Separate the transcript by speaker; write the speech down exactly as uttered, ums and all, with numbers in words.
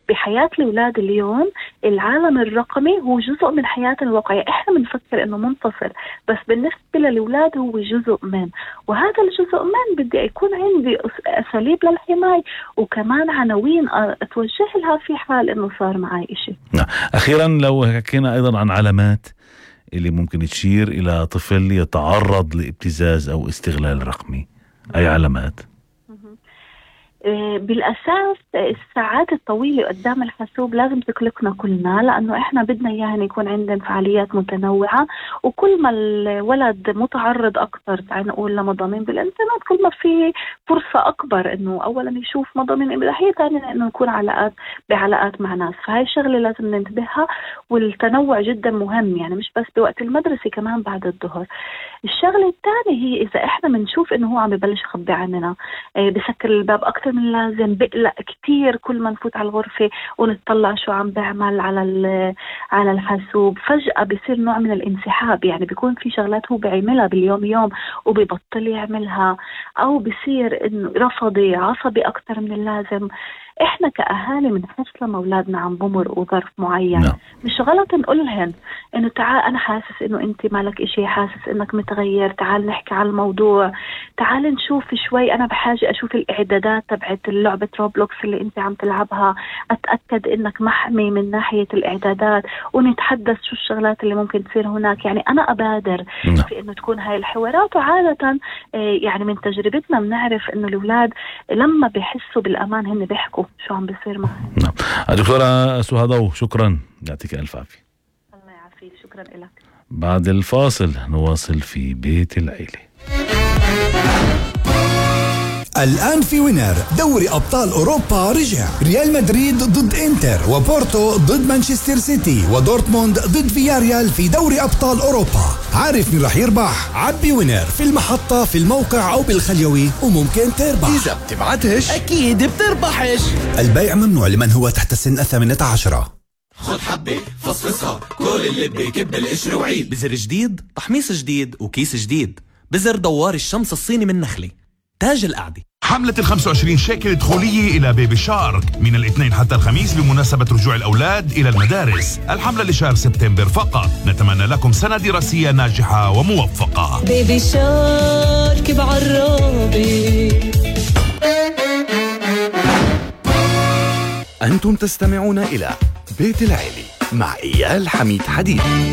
Speaker 1: بحياة الأولاد اليوم العالم الرقمي هو جزء من حياتنا الواقعية. إحنا بنفكر إنه منفصل، بس بالنسبة للأولاد هو جزء من، وهذا الجزء من بدي يكون عندي أساليب للحماية وكمان عناوين أتوجه لها في حال إنه صار معي إشي.
Speaker 2: نعم. أخيرا لو حكينا أيضا عن علامات اللي ممكن تشير إلى طفل يتعرض لابتزاز أو استغلال رقمي، أي علامات؟
Speaker 1: بالأساس الساعات الطويلة قدام الحاسوب لازم تقلقنا كلنا، لأنه إحنا بدنا إياها يكون عندنا فعاليات متنوعة، وكل ما الولد متعرض أكثر تعال نقول لمضامين بالإنترنت كل ما في فرصة أكبر إنه أولا يشوف مضامين إباحية، ثانيا إنه يكون علاقات بعلاقات مع ناس. فهاي الشغلة لازم ننتبهها، والتنوع جدا مهم، يعني مش بس بوقت المدرسة كمان بعد الظهر. الشغلة الثانية هي إذا إحنا بنشوف إنه هو عم ببلش يخبي عننا، بسكر الباب أكثر من اللازم، بقلق كتير كل ما نفوت على الغرفة ونتطلع شو عم بعمل على على الحاسوب، فجأة بيصير نوع من الانسحاب، يعني بيكون في شغلات هو بيعملها باليوم يوم وبيبطل يعملها، أو بيصير إنه رفضي عصبي أكثر من اللازم. إحنا كأهالي بنحس لما أولادنا عم بمرقوا ظرف معين
Speaker 2: no.
Speaker 1: مش غلط نقولهن إنه تعال أنا حاسس إنه أنت مالك إشي، حاسس إنك متغير، تعال نحكي على الموضوع، تعال نشوف شوي، أنا بحاجة أشوف الإعدادات تبعت اللعبة روبلوكس اللي أنت عم تلعبها، أتأكد إنك محمي من ناحية الإعدادات، ونتحدث شو الشغلات اللي ممكن تصير هناك. يعني أنا أبادر no. في إنه تكون هاي الحوارات. وعادة يعني من تجربتنا بنعرف إنه الأولاد لما بيحسوا بالأمان هن بيحكوا شو عم بيصير معهم.
Speaker 2: نعم. دكتورة سهى ضو، شكرا، يعطيك ألف عافية.
Speaker 1: الله يعافيك، شكرا لك.
Speaker 2: بعد الفاصل نواصل في بيت العيلة.
Speaker 3: الآن في وينر دوري أبطال أوروبا رجع، ريال مدريد ضد إنتر، وبورتو ضد مانشستر سيتي، ودورتموند ضد فياريال في دوري أبطال أوروبا. عارف مين رح يربح؟ عبي وينر في المحطة، في الموقع أو بالخليوي، وممكن تربح.
Speaker 4: إذا بتبعتش أكيد بتربحش.
Speaker 3: البيع ممنوع لمن هو تحت السن الثامنة عشرة.
Speaker 5: خد حبة فصفصها كل اللي بكب القشر وعيد.
Speaker 4: بزر جديد، تحميص جديد، وكيس جديد. بزر دوار الشمس الصيني من نخلة، تاج القعدة.
Speaker 6: حملة الخمسة وعشرين شيكل دخولية إلى بيبي شارك من الاثنين حتى الخميس بمناسبة رجوع الأولاد إلى المدارس. الحملة لشهر سبتمبر فقط. نتمنى لكم سنة دراسية ناجحة وموفقة.
Speaker 7: بيبي شارك بعرابي.
Speaker 8: أنتم تستمعون إلى بيت العيلة مع إيال حميد حديد.